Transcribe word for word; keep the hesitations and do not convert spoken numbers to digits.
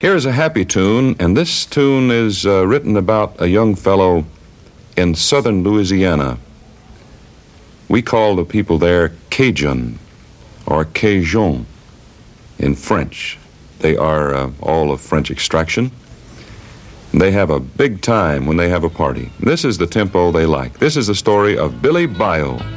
Here's a happy tune, and this tune is uh, written about a young fellow in southern Louisiana. We call the people there Cajun or Cajun in French. They are uh, all of French extraction. They have a big time when they have a party. This is the tempo they like. This is the story of Billy Bayou.